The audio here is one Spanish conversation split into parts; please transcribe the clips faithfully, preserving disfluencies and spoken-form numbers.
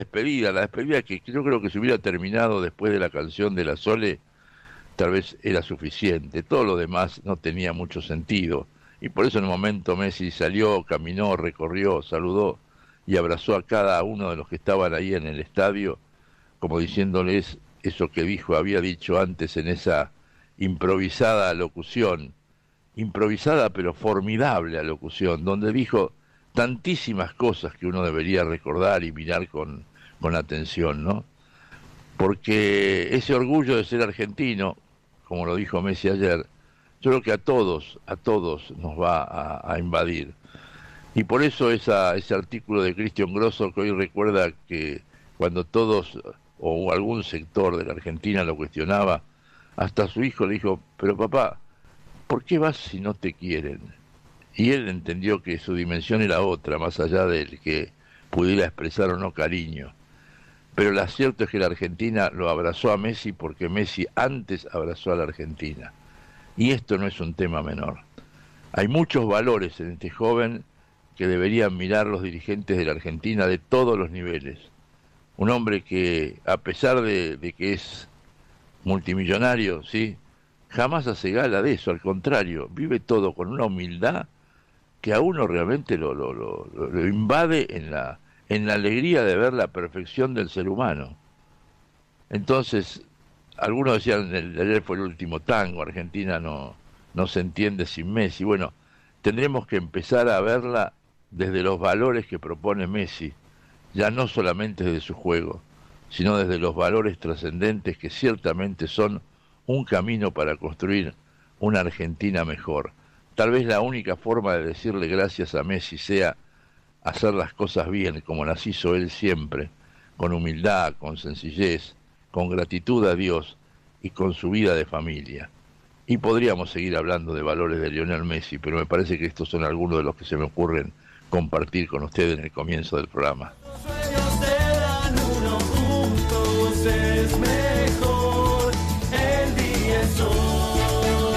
despedida, la despedida que yo creo que si hubiera terminado después de la canción de la Sole, tal vez era suficiente. Todo lo demás no tenía mucho sentido. Y por eso en un momento Messi salió, caminó, recorrió, saludó y abrazó a cada uno de los que estaban ahí en el estadio, como diciéndoles eso que dijo, había dicho antes en esa improvisada locución, improvisada pero formidable alocución, donde dijo tantísimas cosas que uno debería recordar y mirar con, con atención, ¿no? Porque ese orgullo de ser argentino, como lo dijo Messi ayer, yo creo que a todos, a todos nos va a, a invadir. Y por eso esa, ese artículo de Cristian Grosso que hoy recuerda que cuando todos o algún sector de la Argentina lo cuestionaba, hasta su hijo le dijo, pero papá, ¿por qué vas si no te quieren? Y él entendió que su dimensión era otra, más allá del que pudiera expresar o no cariño. Pero lo cierto es que la Argentina lo abrazó a Messi porque Messi antes abrazó a la Argentina. Y esto no es un tema menor. Hay muchos valores en este joven que deberían mirar los dirigentes de la Argentina de todos los niveles. Un hombre que, a pesar de, de que es multimillonario, ¿sí?, jamás hace gala de eso, al contrario, vive todo con una humildad que a uno realmente lo, lo, lo, lo invade en la, en la alegría de ver la perfección del ser humano. Entonces, algunos decían, el de ayer fue el último tango, Argentina no, no se entiende sin Messi. Bueno, tendremos que empezar a verla desde los valores que propone Messi, ya no solamente desde su juego, sino desde los valores trascendentes que ciertamente son un camino para construir una Argentina mejor. Tal vez la única forma de decirle gracias a Messi sea hacer las cosas bien, como las hizo él siempre, con humildad, con sencillez, con gratitud a Dios y con su vida de familia. Y podríamos seguir hablando de valores de Lionel Messi, pero me parece que estos son algunos de los que se me ocurren compartir con ustedes en el comienzo del programa. Los sueños te dan uno juntos, es mejor el día es hoy.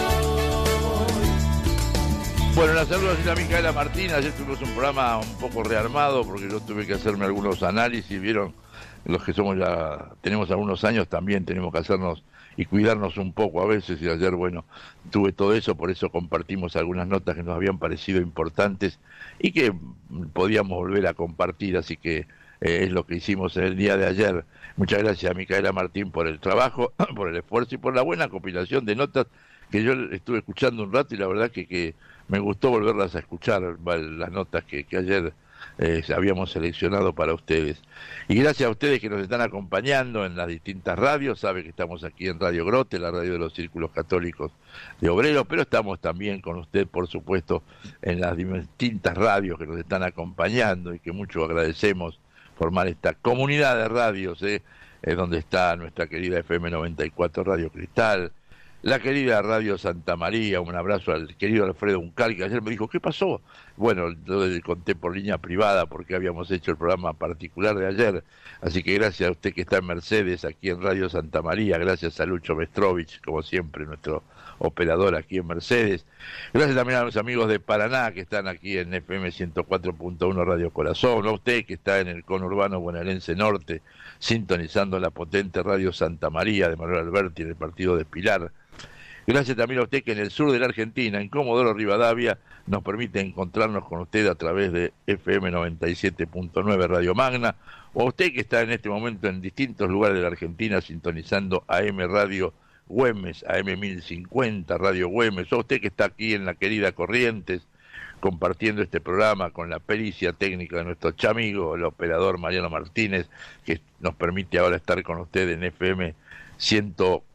Bueno, la saludo a Micaela Martín. Ayer tuvimos un programa un poco rearmado porque yo tuve que hacerme algunos análisis. Vieron, los que somos ya, tenemos algunos años, también tenemos que hacernos y cuidarnos un poco a veces. Y ayer, bueno, tuve todo eso, por eso compartimos algunas notas que nos habían parecido importantes y que podíamos volver a compartir. Así que eh, es lo que hicimos en el día de ayer. Muchas gracias a Micaela Martín por el trabajo, por el esfuerzo y por la buena compilación de notas que yo estuve escuchando un rato y la verdad que, que me gustó volverlas a escuchar, las notas que, que ayer eh, habíamos seleccionado para ustedes. Y gracias a ustedes que nos están acompañando en las distintas radios. Sabe que estamos aquí en Radio Grote, la radio de los Círculos Católicos de Obreros, pero estamos también con usted, por supuesto, en las distintas radios que nos están acompañando y que mucho agradecemos formar esta comunidad de radios, eh, eh, donde está nuestra querida F M noventa y cuatro Radio Cristal, la querida Radio Santa María. Un abrazo al querido Alfredo Uncal, que ayer me dijo, ¿qué pasó? Bueno, yo le conté por línea privada porque habíamos hecho el programa particular de ayer. Así que gracias a usted que está en Mercedes, aquí en Radio Santa María. Gracias a Lucho Mestrovich, como siempre, nuestro operador aquí en Mercedes. Gracias también a los amigos de Paraná que están aquí en F M ciento cuatro punto uno Radio Corazón. A usted que está en el conurbano bonaerense norte, sintonizando la potente Radio Santa María de Manuel Alberti en el partido de Pilar. Gracias también a usted que en el sur de la Argentina, en Comodoro Rivadavia, nos permite encontrarnos con usted a través de F M noventa y siete punto nueve Radio Magna, o a usted que está en este momento en distintos lugares de la Argentina sintonizando A M Radio Güemes, A M mil cincuenta Radio Güemes, o a usted que está aquí en la querida Corrientes, compartiendo este programa con la pericia técnica de nuestro chamigo, el operador Mariano Martínez, que nos permite ahora estar con usted en F M ciento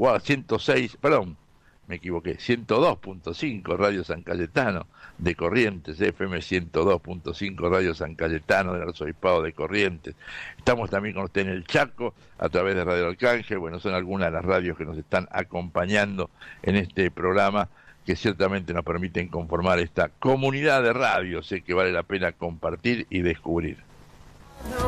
seis, perdón, me equivoqué, ciento dos punto cinco Radio San Cayetano de Corrientes, F M ciento dos punto cinco Radio San Cayetano del Arzobispado de Corrientes. Estamos también con usted en el Chaco a través de Radio Arcángel. Bueno, son algunas de las radios que nos están acompañando en este programa, que ciertamente nos permiten conformar esta comunidad de radios, sé que vale la pena compartir y descubrir.